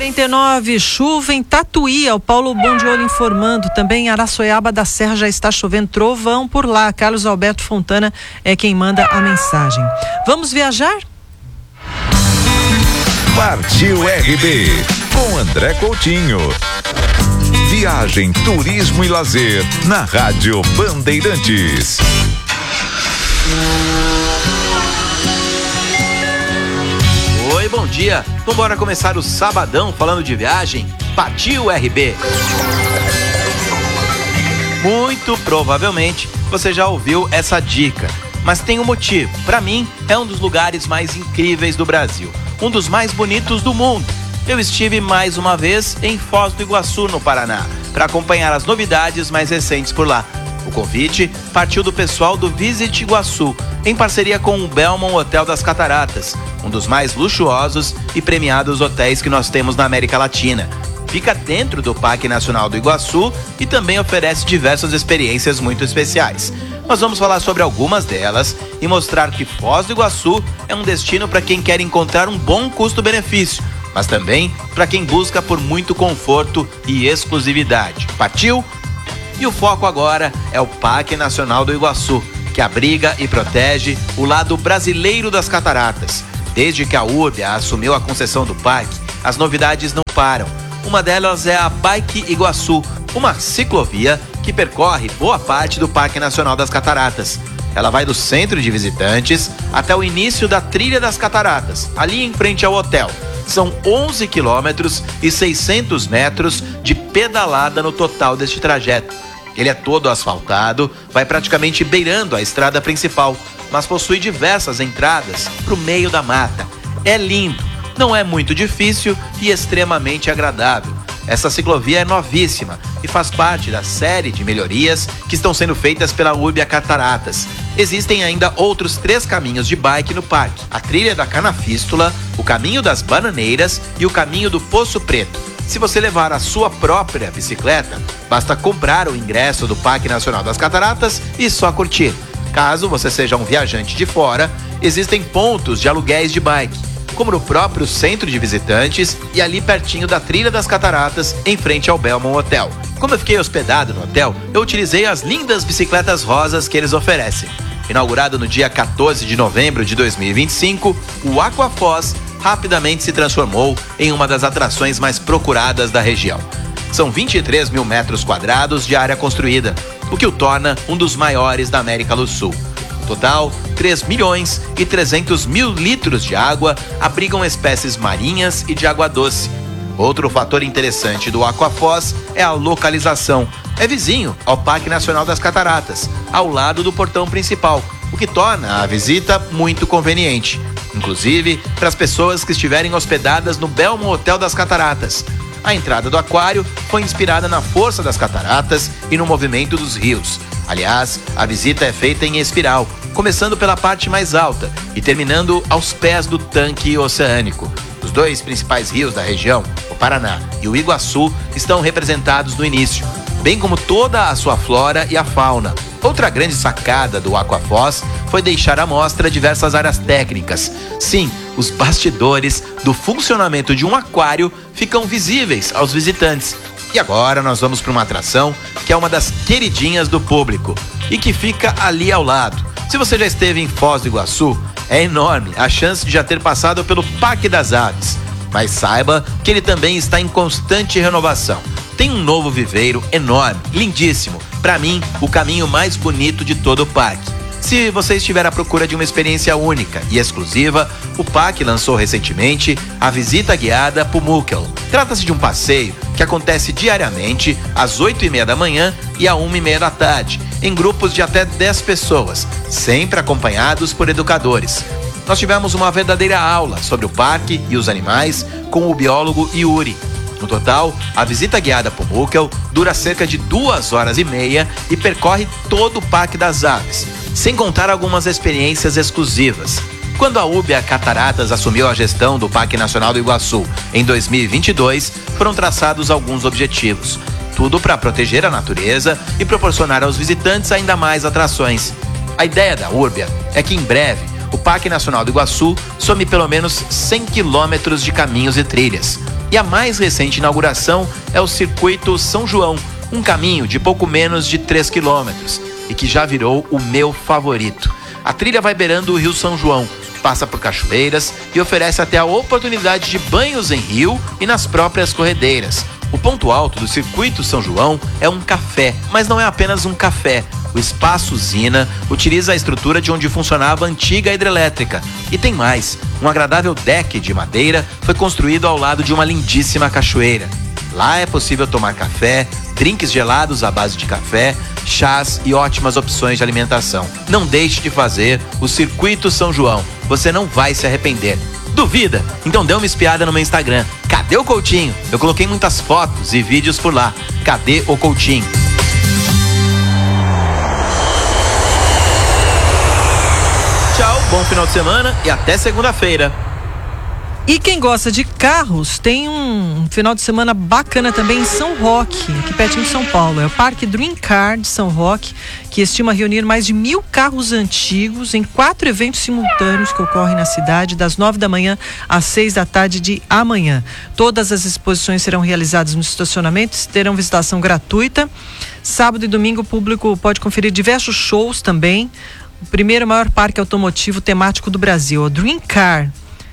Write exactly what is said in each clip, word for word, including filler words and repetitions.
quarenta e nove, chuva em Tatuí, o Paulo Bom de Olho informando. Também em Araçoiaba da Serra já está chovendo, trovão por lá. Carlos Alberto Fontana é quem manda a mensagem. Vamos viajar? Partiu R B com André Coutinho. Viagem, turismo e lazer na Rádio Bandeirantes. Oi, bom dia. Vamos embora começar o sabadão falando de viagem. Partiu R B. Muito provavelmente você já ouviu essa dica, mas tem um motivo. Para mim, é um dos lugares mais incríveis do Brasil, um dos mais bonitos do mundo. Eu estive mais uma vez em Foz do Iguaçu, no Paraná, para acompanhar as novidades mais recentes por lá. O convite partiu do pessoal do Visit Iguaçu, em parceria com o Belmont Hotel das Cataratas, um dos mais luxuosos e premiados hotéis que nós temos na América Latina. Fica dentro do Parque Nacional do Iguaçu e também oferece diversas experiências muito especiais. Nós vamos falar sobre algumas delas e mostrar que Foz do Iguaçu é um destino para quem quer encontrar um bom custo-benefício, mas também para quem busca por muito conforto e exclusividade. Partiu? E o foco agora é o Parque Nacional do Iguaçu, que abriga e protege o lado brasileiro das cataratas. Desde que a Urbia assumiu a concessão do parque, as novidades não param. Uma delas é a Bike Iguaçu, uma ciclovia que percorre boa parte do Parque Nacional das Cataratas. Ela vai do centro de visitantes até o início da Trilha das Cataratas, ali em frente ao hotel. São onze quilômetros e seiscentos metros de pedalada no total deste trajeto. Ele é todo asfaltado, vai praticamente beirando a estrada principal, mas possui diversas entradas para o meio da mata. É lindo, não é muito difícil e extremamente agradável. Essa ciclovia é novíssima e faz parte da série de melhorias que estão sendo feitas pela Urbia Cataratas. Existem ainda outros três caminhos de bike no parque: a trilha da Canafístula, o caminho das Bananeiras e o caminho do Poço Preto. Se você levar a sua própria bicicleta, basta comprar o ingresso do Parque Nacional das Cataratas e só curtir. Caso você seja um viajante de fora, existem pontos de aluguéis de bike, como no próprio centro de visitantes e ali pertinho da Trilha das Cataratas, em frente ao Belmont Hotel. Como eu fiquei hospedado no hotel, eu utilizei as lindas bicicletas rosas que eles oferecem. Inaugurado no dia quatorze de novembro de dois mil e vinte e cinco, o Aquafoz rapidamente se transformou em uma das atrações mais procuradas da região. São vinte e três mil metros quadrados de área construída, o que o torna um dos maiores da América do Sul. No total, três milhões e trezentos mil litros de água abrigam espécies marinhas e de água doce. Outro fator interessante do Aquafoz é a localização. É vizinho ao Parque Nacional das Cataratas, ao lado do portão principal, o que torna a visita muito conveniente, inclusive para as pessoas que estiverem hospedadas no Belmont Hotel das Cataratas. A entrada do aquário foi inspirada na força das cataratas e no movimento dos rios. Aliás, a visita é feita em espiral, começando pela parte mais alta e terminando aos pés do tanque oceânico. Os dois principais rios da região, o Paraná e o Iguaçu, estão representados no início, bem como toda a sua flora e a fauna. Outra grande sacada do Aquafoz foi deixar à mostra diversas áreas técnicas. Sim, os bastidores do funcionamento de um aquário ficam visíveis aos visitantes. E agora nós vamos para uma atração que é uma das queridinhas do público e que fica ali ao lado. Se você já esteve em Foz do Iguaçu, é enorme a chance de já ter passado pelo Parque das Aves. Mas saiba que ele também está em constante renovação. Tem um novo viveiro enorme, lindíssimo. Para mim, o caminho mais bonito de todo o parque. Se você estiver à procura de uma experiência única e exclusiva, o parque lançou recentemente a visita guiada Pumuckl. Trata-se de um passeio que acontece diariamente às oito e meia da manhã e à uma e meia da tarde, em grupos de até dez pessoas, sempre acompanhados por educadores. Nós tivemos uma verdadeira aula sobre o parque e os animais com o biólogo Yuri. No total, a visita guiada Pumuckl dura cerca de duas horas e meia e percorre todo o Parque das Aves, sem contar algumas experiências exclusivas. Quando a Urbia Cataratas assumiu a gestão do Parque Nacional do Iguaçu em dois mil e vinte e dois, foram traçados alguns objetivos. Tudo para proteger a natureza e proporcionar aos visitantes ainda mais atrações. A ideia da Urbia é que em breve o Parque Nacional do Iguaçu some pelo menos cem quilômetros de caminhos e trilhas. E a mais recente inauguração é o Circuito São João, um caminho de pouco menos de três quilômetros e que já virou o meu favorito. A trilha vai beirando o Rio São João, passa por cachoeiras e oferece até a oportunidade de banhos em rio e nas próprias corredeiras. O ponto alto do Circuito São João é um café, mas não é apenas um café. O Espaço Usina utiliza a estrutura de onde funcionava a antiga hidrelétrica. E tem mais, um agradável deck de madeira foi construído ao lado de uma lindíssima cachoeira. Lá é possível tomar café, drinks gelados à base de café, chás e ótimas opções de alimentação. Não deixe de fazer o Circuito São João, você não vai se arrepender. Duvida? Então dê uma espiada no meu Instagram. Cadê o Coutinho? Eu coloquei muitas fotos e vídeos por lá. Cadê o Coutinho? Tchau, bom final de semana e até segunda-feira. E quem gosta de carros tem um final de semana bacana também em São Roque, aqui pertinho de São Paulo. É o Parque Dream Car de São Roque, que estima reunir mais de mil carros antigos em quatro eventos simultâneos que ocorrem na cidade, das nove da manhã às seis da tarde de amanhã. Todas as exposições serão realizadas no estacionamento e terão visitação gratuita. Sábado e domingo o público pode conferir diversos shows também. O primeiro e maior parque automotivo temático do Brasil, o Dream Car.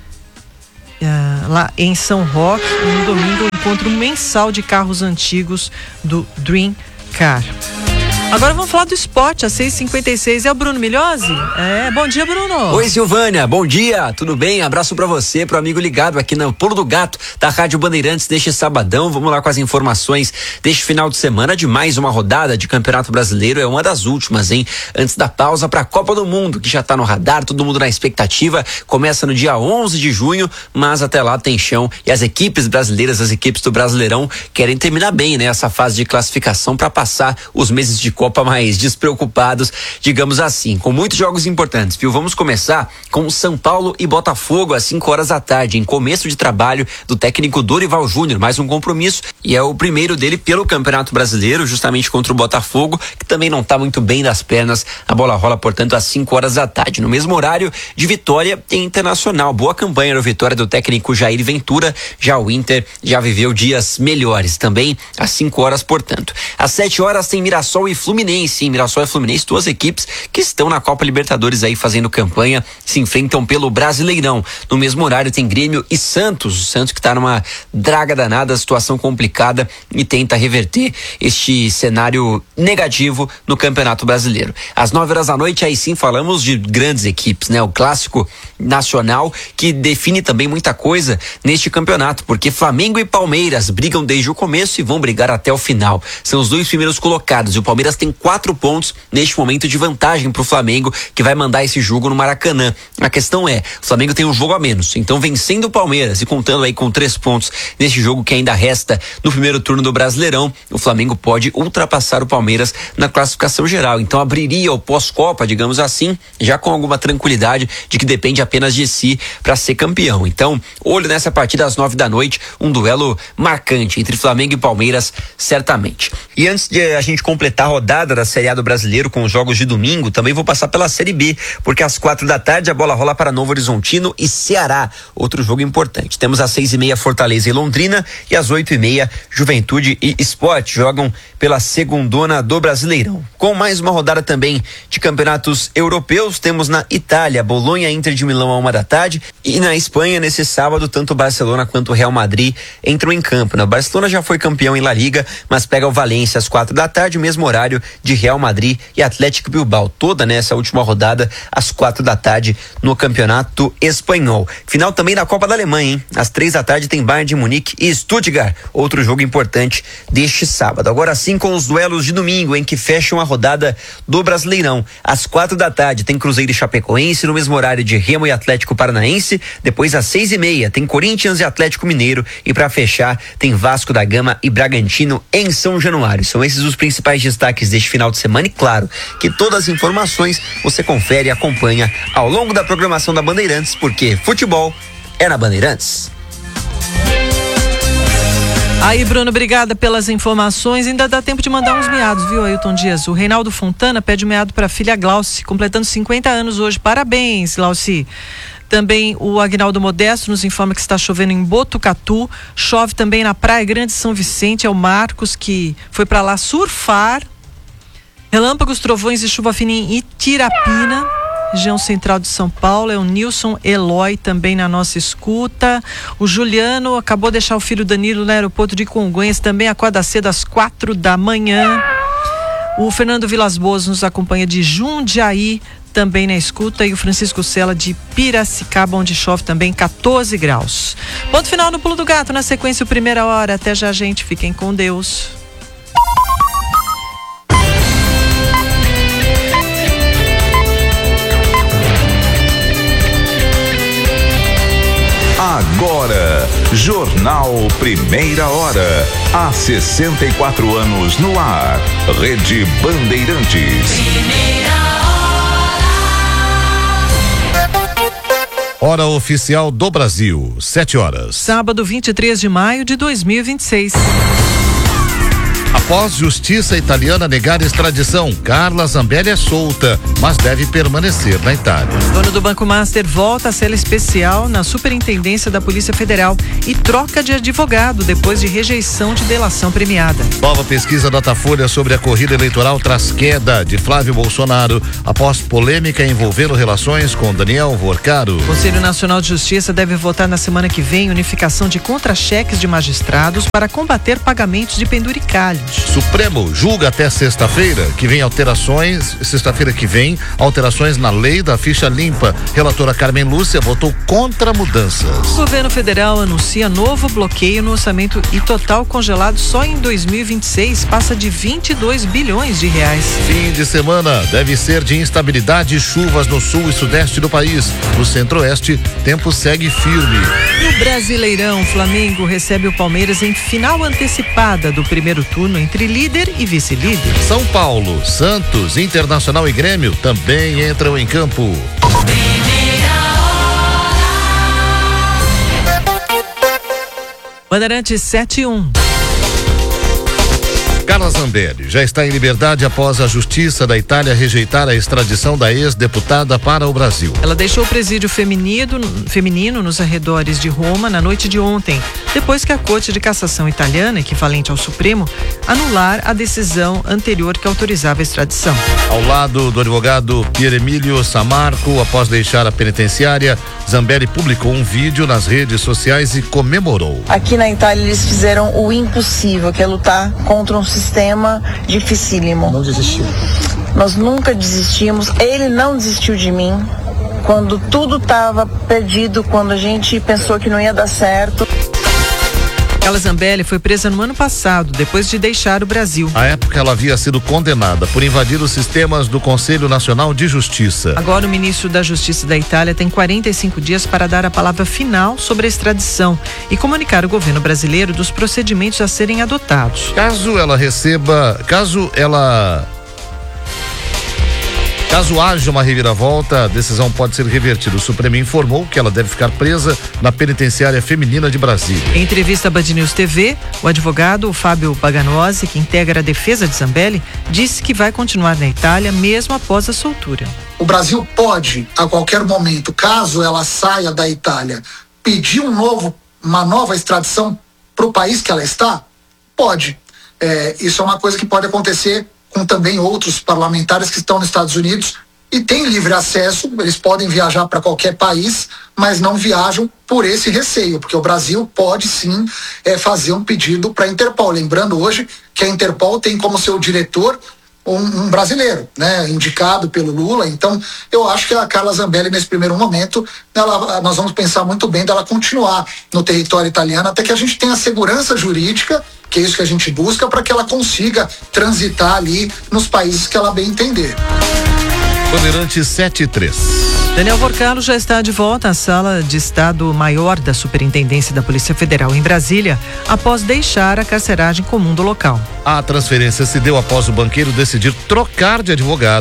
Uh, lá em São Roque, no domingo, o encontro mensal de carros antigos do Dream Car. Agora vamos falar do esporte, às seis e cinquenta e seis. É o Bruno Milhozzi? É, bom dia, Bruno. Oi, Silvânia, bom dia, tudo bem? Abraço pra você, pro amigo ligado aqui no Pulo do Gato da Rádio Bandeirantes deste sabadão. Vamos lá com as informações deste final de semana de mais uma rodada de Campeonato Brasileiro. É uma das últimas, hein? Antes da pausa pra Copa do Mundo, que já tá no radar, todo mundo na expectativa. Começa no dia onze de junho, mas até lá tem chão. E as equipes brasileiras, as equipes do Brasileirão, querem terminar bem, né? Essa fase de classificação pra passar os meses de Copa mais despreocupados, digamos assim, com muitos jogos importantes, viu? Vamos começar com São Paulo e Botafogo às cinco horas da tarde, em começo de trabalho do técnico Dorival Júnior, mais um compromisso, e é o primeiro dele pelo Campeonato Brasileiro, justamente contra o Botafogo, que também não está muito bem das pernas. A bola rola, portanto, às cinco horas da tarde. No mesmo horário de Vitória e Internacional. Boa campanha no Vitória do técnico Jair Ventura, já o Inter já viveu dias melhores, também às cinco horas, portanto. Às sete horas tem Mirassol e Fluminense, hein? Mirassol e Fluminense, duas equipes que estão na Copa Libertadores aí fazendo campanha, se enfrentam pelo Brasileirão. No mesmo horário tem Grêmio e Santos, o Santos que está numa draga danada, situação complicada e tenta reverter este cenário negativo no Campeonato Brasileiro. Às nove horas da noite, aí sim falamos de grandes equipes, né? O clássico nacional que define também muita coisa neste campeonato, porque Flamengo e Palmeiras brigam desde o começo e vão brigar até o final. São os dois primeiros colocados e o Palmeiras tem quatro pontos neste momento de vantagem para o Flamengo, que vai mandar esse jogo no Maracanã. A questão é, o Flamengo tem um jogo a menos, então vencendo o Palmeiras e contando aí com três pontos nesse jogo que ainda resta no primeiro turno do Brasileirão, o Flamengo pode ultrapassar o Palmeiras na classificação geral. Então abriria o pós-Copa, digamos assim, já com alguma tranquilidade de que depende apenas de si para ser campeão. Então, olho nessa partida às nove da noite, um duelo marcante entre Flamengo e Palmeiras, certamente. E antes de a gente completar a rodada da Série A do Brasileiro com os jogos de domingo, também vou passar pela Série B, porque às quatro da tarde a bola rola para Novo Horizontino e Ceará, outro jogo importante. Temos às seis e meia Fortaleza e Londrina e às oito e meia Juventude e Sport jogam pela segundona do Brasileirão. Com mais uma rodada também de campeonatos europeus, temos na Itália Bolonha Inter de Milão a uma da tarde e na Espanha nesse sábado tanto o Barcelona quanto o Real Madrid entram em campo. O Barcelona já foi campeão em La Liga, mas pega o Valência às quatro da tarde, o mesmo horário de Real Madrid e Atlético Bilbao, toda nessa última rodada às quatro da tarde no Campeonato Espanhol. Final também da Copa da Alemanha, hein? Às três da tarde tem Bayern de Munique e Stuttgart, outro jogo importante deste sábado. Agora sim com os duelos de domingo, em que fecham a rodada do Brasileirão. Às quatro da tarde tem Cruzeiro e Chapecoense, no mesmo horário de Remo e Atlético Paranaense. Depois às seis e meia tem Corinthians e Atlético Mineiro e para fechar tem Vasco da Gama e Bragantino em São Januário. São esses os principais destaques deste final de semana e claro que todas as informações você confere e acompanha ao longo da programação da Bandeirantes, porque futebol é na Bandeirantes. Aí, Bruno, obrigada pelas informações. Ainda dá tempo de mandar uns meados, viu, Ailton Dias? O Reinaldo Fontana pede um meado para a filha Glauci, completando cinquenta anos hoje. Parabéns, Glauci. Também o Agnaldo Modesto nos informa que está chovendo em Botucatu, chove também na Praia Grande São Vicente. É o Marcos que foi para lá surfar. Relâmpagos, trovões e chuva fina em Itirapina, região central de São Paulo. É o Nilson Eloy também na nossa escuta. O Juliano acabou de deixar o filho Danilo no aeroporto de Congonhas, também acorda cedo às quatro da manhã. O Fernando Vilas Boas nos acompanha de Jundiaí, também na escuta, e o Francisco Sela de Piracicaba, onde chove também quatorze graus. Ponto final no Pulo do Gato, na sequência o Primeira Hora. Até já, gente, fiquem com Deus. Agora, Jornal Primeira Hora. Há sessenta e quatro anos no ar. Rede Bandeirantes. Hora oficial do Brasil, sete horas. Sábado, vinte e três de maio de dois mil e vinte e seis. Após justiça italiana negar extradição, Carla Zambelli é solta, mas deve permanecer na Itália. Dono do Banco Master volta a cela especial na Superintendência da Polícia Federal e troca de advogado depois de rejeição de delação premiada. Nova pesquisa Datafolha sobre a corrida eleitoral traz queda de Flávio Bolsonaro após polêmica envolvendo relações com Daniel Vorcaro. O Conselho Nacional de Justiça deve votar na semana que vem unificação de contra-cheques de magistrados para combater pagamentos de penduricalhos. Supremo julga até sexta-feira que vem alterações, sexta-feira que vem, alterações na lei da ficha limpa. Relatora Carmen Lúcia votou contra mudanças. O governo federal anuncia novo bloqueio no orçamento e total congelado só em dois mil e vinte e seis passa de vinte e dois bilhões de reais. Fim de semana deve ser de instabilidade e chuvas no sul e sudeste do país. No centro-oeste, tempo segue firme. No Brasileirão, o Flamengo recebe o Palmeiras em final antecipada do primeiro turno entre líder e vice-líder. São Paulo, Santos, Internacional e Grêmio também entram em campo. Bandeirantes sete e um. Carla Zambelli já está em liberdade após a Justiça da Itália rejeitar a extradição da ex-deputada para o Brasil. Ela deixou o presídio feminino, feminino nos arredores de Roma na noite de ontem, depois que a Corte de Cassação italiana, equivalente ao Supremo, anular a decisão anterior que autorizava a extradição. Ao lado do advogado Pier Emílio Samarco, após deixar a penitenciária, Zambelli publicou um vídeo nas redes sociais e comemorou. Aqui na Itália eles fizeram o impossível, que é lutar contra um sistema dificílimo. Não desistiu. Nós nunca desistimos, ele não desistiu de mim. Quando tudo estava perdido, quando a gente pensou que não ia dar certo. Carla Zambelli foi presa no ano passado, depois de deixar o Brasil. À época, ela havia sido condenada por invadir os sistemas do Conselho Nacional de Justiça. Agora, o ministro da Justiça da Itália tem quarenta e cinco dias para dar a palavra final sobre a extradição e comunicar ao governo brasileiro dos procedimentos a serem adotados. Caso ela receba, caso ela... Caso haja uma reviravolta, a decisão pode ser revertida. O Supremo informou que ela deve ficar presa na penitenciária feminina de Brasília. Em entrevista à Band News T V, o advogado Fábio Paganosi, que integra a defesa de Zambelli, disse que vai continuar na Itália mesmo após a soltura. O Brasil pode, a qualquer momento, caso ela saia da Itália, pedir um novo, uma nova extradição para o país que ela está? Pode. É, isso é uma coisa que pode acontecer com também outros parlamentares que estão nos Estados Unidos e têm livre acesso, eles podem viajar para qualquer país, mas não viajam por esse receio, porque o Brasil pode sim é, fazer um pedido para a Interpol. Lembrando hoje que a Interpol tem como seu diretor um, um brasileiro, né, indicado pelo Lula. Então eu acho que a Carla Zambelli, nesse primeiro momento, ela, nós vamos pensar muito bem dela continuar no território italiano até que a gente tenha segurança jurídica, que é isso que a gente busca, para que ela consiga transitar ali nos países que ela bem entender. Bandeirantes sete e três. Daniel Vorcaro já está de volta à sala de Estado-Maior da Superintendência da Polícia Federal em Brasília, após deixar a carceragem comum do local. A transferência se deu após o banqueiro decidir trocar de advogado, que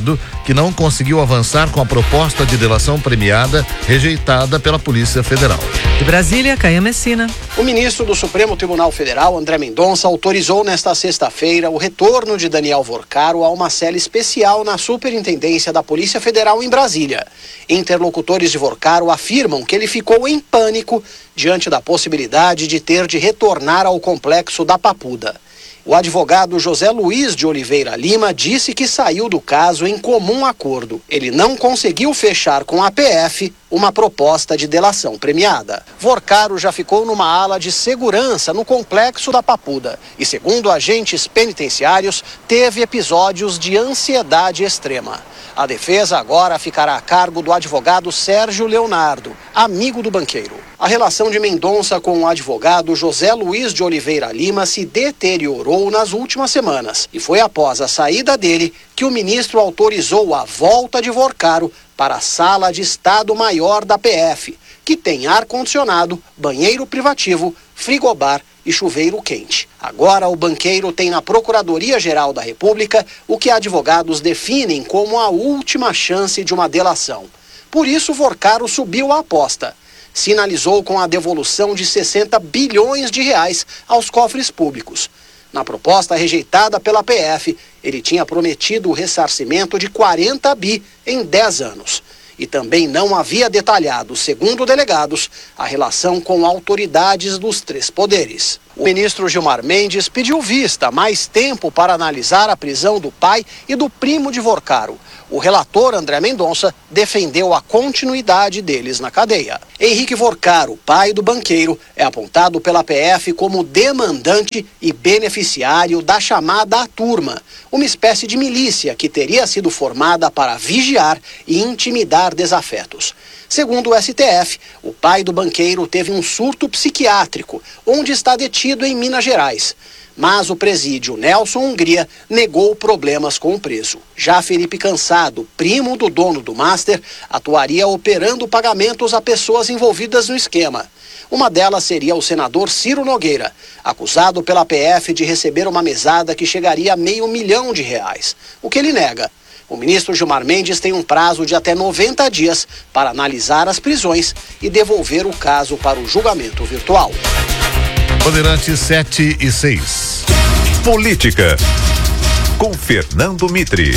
que não conseguiu avançar com a proposta de delação premiada rejeitada pela Polícia Federal. De Brasília, Caia Messina. O ministro do Supremo Tribunal Federal, André Mendonça, autorizou nesta sexta-feira o retorno de Daniel Vorcaro a uma cela especial na Superintendência da Polícia Federal em Brasília. Interlocutores de Vorcaro afirmam que ele ficou em pânico diante da possibilidade de ter de retornar ao complexo da Papuda. O advogado José Luiz de Oliveira Lima disse que saiu do caso em comum acordo. Ele não conseguiu fechar com a P F uma proposta de delação premiada. Vorcaro já ficou numa ala de segurança no complexo da Papuda e, segundo agentes penitenciários, teve episódios de ansiedade extrema. A defesa agora ficará a cargo do advogado Sérgio Leonardo, amigo do banqueiro. A relação de Mendonça com o advogado José Luiz de Oliveira Lima se deteriorou nas últimas semanas e foi após a saída dele que o ministro autorizou a volta de Vorcaro para a Sala de Estado Maior da P F, que tem ar-condicionado, banheiro privativo, frigobar e chuveiro quente. Agora o banqueiro tem na Procuradoria-Geral da República o que advogados definem como a última chance de uma delação. Por isso, Vorcaro subiu a aposta. Sinalizou com a devolução de sessenta bilhões de reais aos cofres públicos. Na proposta rejeitada pela P F, ele tinha prometido o ressarcimento de quarenta bi em dez anos. E também não havia detalhado, segundo delegados, a relação com autoridades dos três poderes. O ministro Gilmar Mendes pediu vista, mais tempo para analisar a prisão do pai e do primo de Vorcaro. O relator André Mendonça defendeu a continuidade deles na cadeia. Henrique Vorcaro, pai do banqueiro, é apontado pela P F como demandante e beneficiário da chamada Turma, uma espécie de milícia que teria sido formada para vigiar e intimidar desafetos. Segundo o S T F, o pai do banqueiro teve um surto psiquiátrico, onde está detido em Minas Gerais. Mas o presídio Nelson Hungria negou problemas com o preso. Já Felipe Cansado, primo do dono do Master, atuaria operando pagamentos a pessoas envolvidas no esquema. Uma delas seria o senador Ciro Nogueira, acusado pela P F de receber uma mesada que chegaria a meio milhão de reais, o que ele nega. O ministro Gilmar Mendes tem um prazo de até noventa dias para analisar as prisões e devolver o caso para o julgamento virtual. Bandeirantes sete e seis. Política, com Fernando Mitre.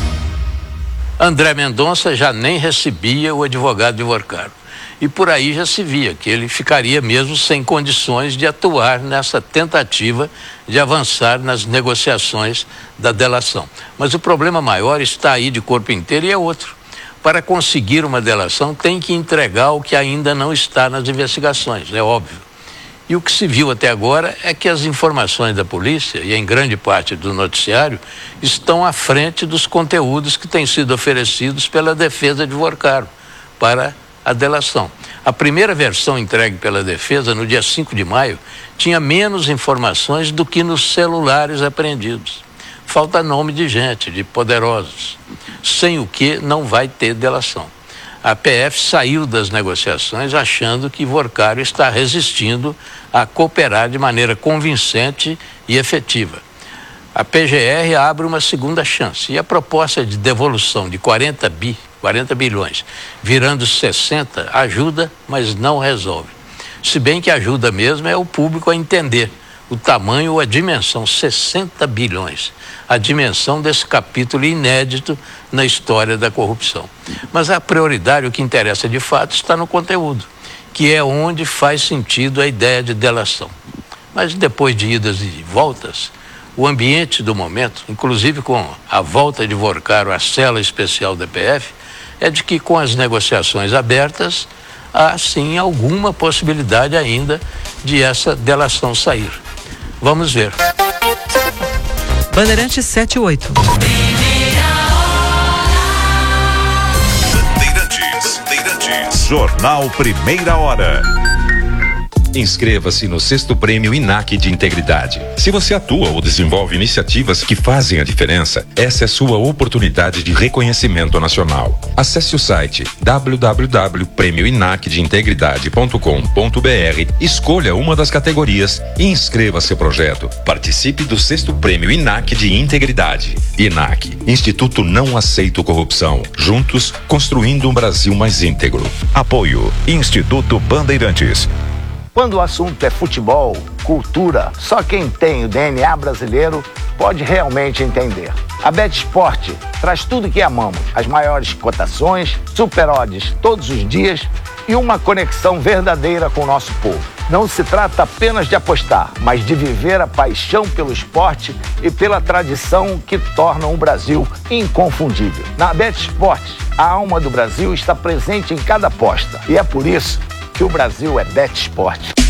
André Mendonça já nem recebia o advogado de Vorcaro. E por aí já se via que ele ficaria mesmo sem condições de atuar nessa tentativa de avançar nas negociações da delação. Mas o problema maior está aí de corpo inteiro e é outro. Para conseguir uma delação tem que entregar o que ainda não está nas investigações, é óbvio. E o que se viu até agora é que as informações da polícia, e em grande parte do noticiário, estão à frente dos conteúdos que têm sido oferecidos pela defesa de Vorcaro para a delação. A primeira versão entregue pela defesa, no dia cinco de maio, tinha menos informações do que nos celulares apreendidos. Falta nome de gente, de poderosos, sem o que não vai ter delação. A P F saiu das negociações achando que Vorcaro está resistindo a cooperar de maneira convincente e efetiva. A P G R abre uma segunda chance e a proposta de devolução de quarenta bi, quarenta bilhões, virando sessenta, ajuda, mas não resolve. Se bem que ajuda mesmo é o público a entender o tamanho ou a dimensão, sessenta bilhões, a dimensão desse capítulo inédito na história da corrupção. Mas a prioridade, o que interessa de fato, está no conteúdo, que é onde faz sentido a ideia de delação. Mas depois de idas e voltas, o ambiente do momento, inclusive com a volta de Vorcaro à cela especial da P F, é de que com as negociações abertas, há sim alguma possibilidade ainda de essa delação sair. Vamos ver. Bandeirantes sete e oito. Bandeirantes, Bandeirantes. Jornal Primeira Hora. Inscreva-se no sexto Prêmio I N A C de Integridade. Se você atua ou desenvolve iniciativas que fazem a diferença, essa é sua oportunidade de reconhecimento nacional. Acesse o site w w w ponto prêmio inac de integridade ponto com ponto b r, escolha uma das categorias e inscreva seu projeto. Participe do sexto Prêmio I N A C de Integridade. I N A C, Instituto Não Aceito Corrupção. Juntos, construindo um Brasil mais íntegro. Apoio Instituto Bandeirantes. Quando o assunto é futebol, cultura, só quem tem o D N A brasileiro pode realmente entender. A BetSport traz tudo que amamos, as maiores cotações, super odds todos os dias e uma conexão verdadeira com o nosso povo. Não se trata apenas de apostar, mas de viver a paixão pelo esporte e pela tradição que tornam o Brasil inconfundível. Na BetSport, a alma do Brasil está presente em cada aposta e é por isso que o Brasil é BetSport.